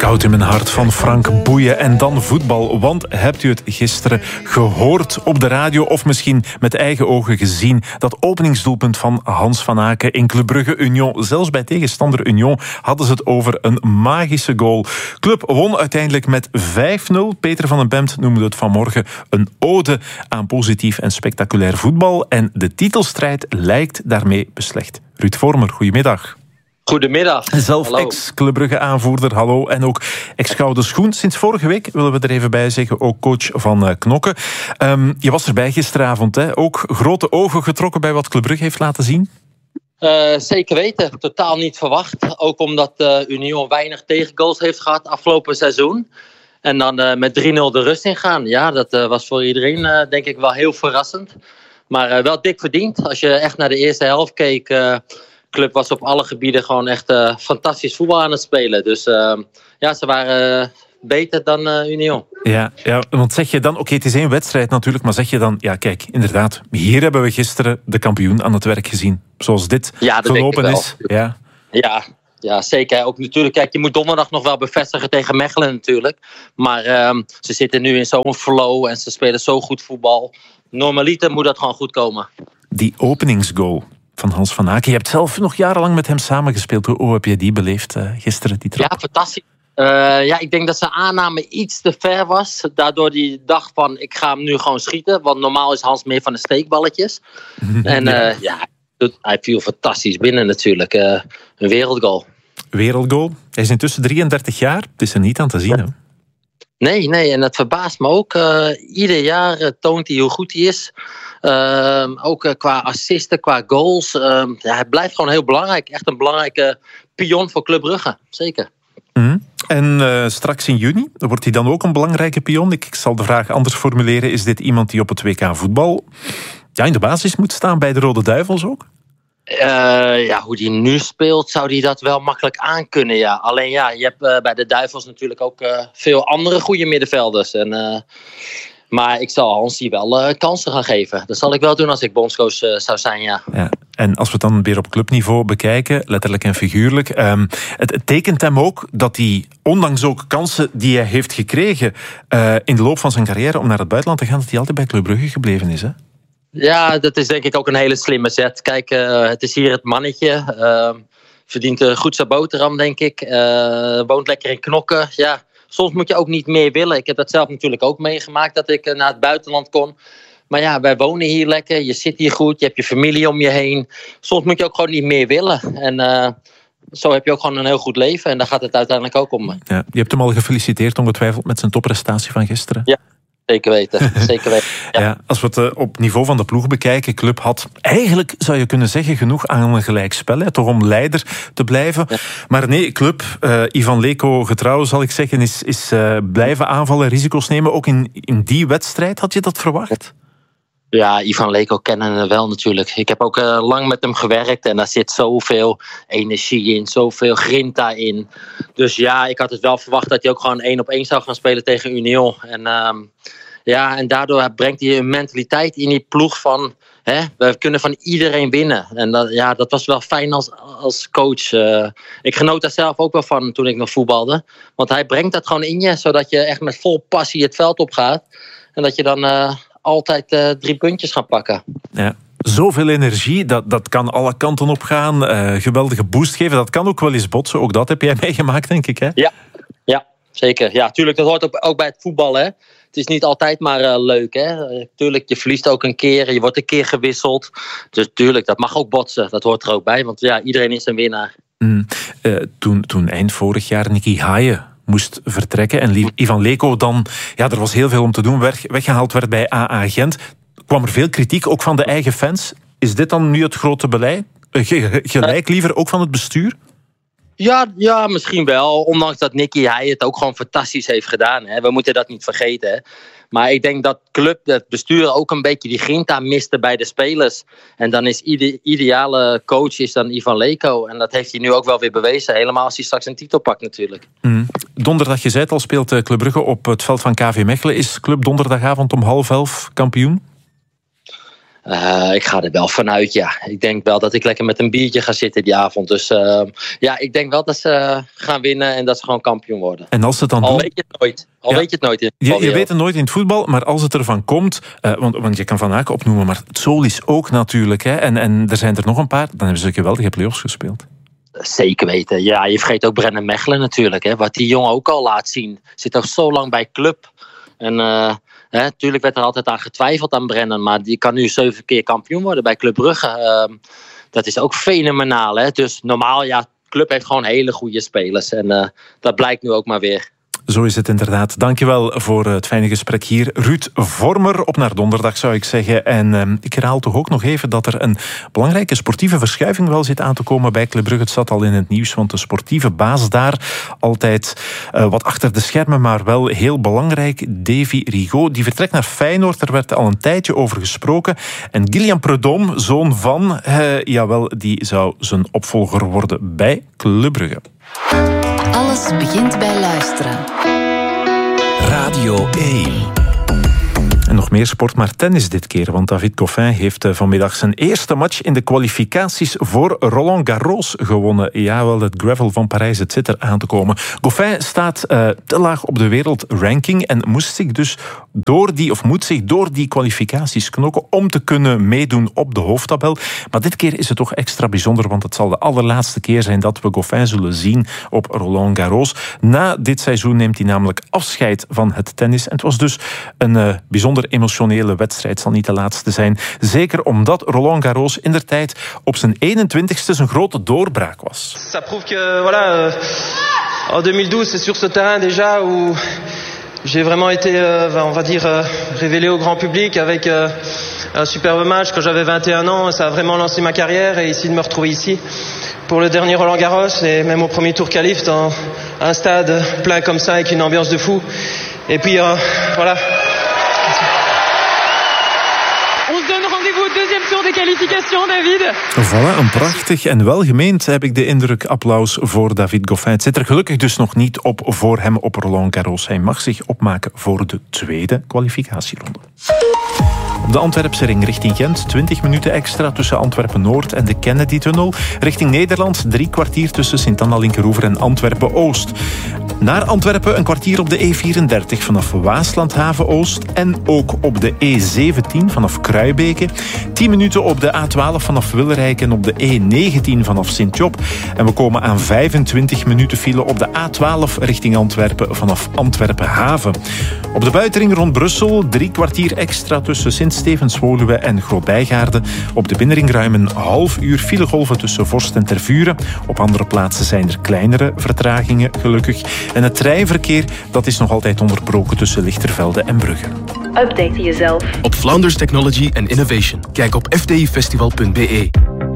Koud in mijn hart van Frank Boeien en dan voetbal. Want hebt u het gisteren gehoord op de radio of misschien met eigen ogen gezien? Dat openingsdoelpunt van Hans van Aken in Club Brugge Union. Zelfs bij tegenstander Union hadden ze het over een magische goal. Club won uiteindelijk met 5-0. Peter van den Bemt noemde het vanmorgen een ode aan positief en spectaculair voetbal. En de titelstrijd lijkt daarmee beslecht. Ruud Vormer, goedemiddag. Goedemiddag. Zelf ex-Club Brugge aanvoerder, hallo. En ook ex-Gouden Schoen. Sinds vorige week, willen we er even bij zeggen, ook coach van Knokke. Je was erbij gisteravond, hè? Ook grote ogen getrokken bij wat Club Brugge heeft laten zien? Zeker weten. Totaal niet verwacht. Ook omdat Union weinig tegengoals heeft gehad afgelopen seizoen. En dan met 3-0 de rust ingaan. Ja, dat was voor iedereen denk ik wel heel verrassend. Maar wel dik verdiend. Als je echt naar de eerste helft keek... Club was op alle gebieden gewoon echt fantastisch voetbal aan het spelen. Dus ja, ze waren beter dan Union. Ja, want zeg je dan, oké, het is één wedstrijd natuurlijk, maar zeg je dan, ja kijk, inderdaad, hier hebben we gisteren de kampioen aan het werk gezien. Zoals dit gelopen is. Ja, zeker. Ook natuurlijk, kijk, je moet donderdag nog wel bevestigen tegen Mechelen natuurlijk. Maar ze zitten nu in zo'n flow en ze spelen zo goed voetbal. Normaliter moet dat gewoon goed komen. Die openingsgoal van Hans van Aken. Je hebt zelf nog jarenlang met hem samengespeeld. Hoe heb je die beleefd gisteren, die trap? Ja, fantastisch. Ik denk dat zijn aanname iets te ver was. Daardoor die dacht van, ik ga hem nu gewoon schieten. Want normaal is Hans meer van de steekballetjes. En hij viel fantastisch binnen natuurlijk. Een wereldgoal. Wereldgoal. Hij is intussen 33 jaar. Het is er niet aan te zien, hè? Nee, en het verbaast me ook. Ieder jaar toont hij hoe goed hij is. Ook qua assisten, qua goals. Hij blijft gewoon heel belangrijk. Echt een belangrijke pion voor Club Brugge. Zeker. En straks in juni wordt hij dan ook een belangrijke pion. Ik zal de vraag anders formuleren. Is dit iemand die op het WK voetbal in de basis moet staan bij de Rode Duivels ook? Hoe die nu speelt, zou die dat wel makkelijk aankunnen. Ja. Alleen je hebt bij de Duivels natuurlijk ook veel andere goede middenvelders. Maar ik zal Hans die wel kansen gaan geven. Dat zal ik wel doen als ik bondscoach zou zijn, ja. En als we het dan weer op clubniveau bekijken, letterlijk en figuurlijk. Het tekent hem ook dat hij, ondanks ook kansen die hij heeft gekregen in de loop van zijn carrière om naar het buitenland te gaan, dat hij altijd bij Club Brugge gebleven is, hè? Ja, dat is denk ik ook een hele slimme zet. Kijk, het is hier het mannetje. Verdient goed zijn boterham, denk ik. Woont lekker in Knokke. Ja, soms moet je ook niet meer willen. Ik heb dat zelf natuurlijk ook meegemaakt, dat ik naar het buitenland kon. Maar ja, wij wonen hier lekker. Je zit hier goed. Je hebt je familie om je heen. Soms moet je ook gewoon niet meer willen. En zo heb je ook gewoon een heel goed leven. En daar gaat het uiteindelijk ook om. Ja, je hebt hem al gefeliciteerd ongetwijfeld met zijn topprestatie van gisteren. Ja. Zeker weten. Ja, als we het op niveau van de ploeg bekijken, Club had eigenlijk, zou je kunnen zeggen, genoeg aan een gelijkspel. Hè, toch om leider te blijven. Ja. Maar nee, Club, Ivan Leko getrouw zal ik zeggen, is blijven aanvallen, risico's nemen. Ook in die wedstrijd, had je dat verwacht? Ja, Ivan Leko kennen we wel natuurlijk. Ik heb ook lang met hem gewerkt en daar zit zoveel energie in, zoveel grinta in. Dus ja, ik had het wel verwacht dat hij ook gewoon 1-op-1 zou gaan spelen tegen Union. En daardoor brengt hij een mentaliteit in die ploeg van, we kunnen van iedereen winnen. En dat was wel fijn als coach. Ik genoot daar zelf ook wel van toen ik nog voetbalde. Want hij brengt dat gewoon in je, zodat je echt met vol passie het veld op gaat. En dat je dan altijd 3 puntjes gaat pakken. Ja. Zoveel energie, dat kan alle kanten op gaan. Geweldige boost geven, dat kan ook wel eens botsen. Ook dat heb jij meegemaakt, denk ik, hè? Ja, zeker. Ja, tuurlijk, dat hoort ook bij het voetbal, hè. Het is niet altijd maar leuk, hè. Tuurlijk, je verliest ook een keer, je wordt een keer gewisseld. Dus tuurlijk, dat mag ook botsen. Dat hoort er ook bij, want ja, iedereen is een winnaar. Toen eind vorig jaar Nicky Haaien moest vertrekken en Ivan Leko dan, er was heel veel om te doen, weggehaald werd bij AA Gent, kwam er veel kritiek, ook van de eigen fans. Is dit dan nu het grote beleid? Gelijk liever ook van het bestuur? Ja, misschien wel. Ondanks dat Nicky hij het ook gewoon fantastisch heeft gedaan. Hè. We moeten dat niet vergeten. Hè. Maar ik denk dat het bestuur ook een beetje die grinta miste bij de spelers. En dan is ideale coach is dan Ivan Leko. En dat heeft hij nu ook wel weer bewezen. Helemaal als hij straks een titel pakt natuurlijk. Donderdag, je zei het al, speelt Club Brugge op het veld van KV Mechelen. Is Club donderdagavond om 10:30 kampioen? Ik ga er wel vanuit, ja. Ik denk wel dat ik lekker met een biertje ga zitten die avond. Dus ik denk wel dat ze gaan winnen en dat ze gewoon kampioen worden. En als het dan weet je het nooit. Weet je het nooit. Je weet het nooit in het voetbal, maar als het ervan komt... want je kan Van Aken opnoemen, maar het Solis ook natuurlijk. Hè, en er zijn er nog een paar. Dan hebben ze geweldige play-offs gespeeld. Zeker weten. Ja, je vergeet ook Brennan Mechelen natuurlijk. Hè, wat die jongen ook al laat zien. Zit ook zo lang bij club. En natuurlijk werd er altijd aan getwijfeld aan Brennan. Maar die kan nu 7 keer kampioen worden bij Club Brugge. Dat is ook fenomenaal. Hè? Dus normaal, ja, club heeft gewoon hele goede spelers. En dat blijkt nu ook maar weer. Zo is het inderdaad. Dankjewel voor het fijne gesprek hier. Ruud Vormer, op naar donderdag zou ik zeggen. En ik herhaal toch ook nog even dat er een belangrijke sportieve verschuiving wel zit aan te komen bij Club Brugge. Het zat al in het nieuws, want de sportieve baas daar, altijd wat achter de schermen, maar wel heel belangrijk, Davy Rigaud, die vertrekt naar Feyenoord. Er werd al een tijdje over gesproken. En Guillaume Prudhomme, zoon van, die zou zijn opvolger worden bij Club Brugge. Alles begint bij luisteren. Radio 1. En nog meer sport, maar tennis dit keer. Want David Goffin heeft vanmiddag zijn eerste match in de kwalificaties voor Roland Garros gewonnen. Jawel, het gravel van Parijs, het zit er aan te komen. Goffin staat te laag op de wereldranking en moet zich door die kwalificaties knokken om te kunnen meedoen op de hoofdtabel. Maar dit keer is het toch extra bijzonder, want het zal de allerlaatste keer zijn dat we Goffin zullen zien op Roland Garros. Na dit seizoen neemt hij namelijk afscheid van het tennis. En het was dus een bijzonder emotionele wedstrijd, zal niet de laatste zijn. Zeker omdat Roland Garros indertijd op zijn 21ste zijn grote doorbraak was. Ça prouve que en 2012 c'est sur ce terrain déjà où j'ai vraiment été révélé au grand public avec un superbe match quand j'avais 21 ans, ça a vraiment lancé ma carrière et ici de me retrouver ici pour le dernier Roland Garros et même au premier tour qualif dans un stade plein comme ça avec une ambiance de fou. Et puis de kwalificatie, David. Voilà, een prachtig en welgemeend, heb ik de indruk, applaus voor David Goffin. Het zit er gelukkig dus nog niet op voor hem op Roland Garros. Hij mag zich opmaken voor de tweede kwalificatieronde. Op de Antwerpse ring richting Gent, 20 minuten extra tussen Antwerpen-Noord en de Kennedy-tunnel. Richting Nederland, 3 kwartier tussen Sint-Anna-Linkeroever en Antwerpen-Oost. Naar Antwerpen een kwartier op de E34 vanaf Waaslandhaven-Oost en ook op de E17 vanaf Kruibeke. 10 minuten op de A12 vanaf Wilrijk en op de E19 vanaf Sint-Job. En we komen aan 25 minuten file op de A12 richting Antwerpen vanaf Antwerpen-Haven. Op de buitenring rond Brussel 3 kwartier extra tussen Sint-Stevens-Woluwe en Grootbijgaarden. Op de binnenring ruim een half uur filegolven tussen Vorst en Tervuren. Op andere plaatsen zijn er kleinere vertragingen, gelukkig. En het treinverkeer, dat is nog altijd onderbroken tussen Lichtervelde en Brugge. Update jezelf op Flanders Technology and Innovation. Kijk op fdifestival.be.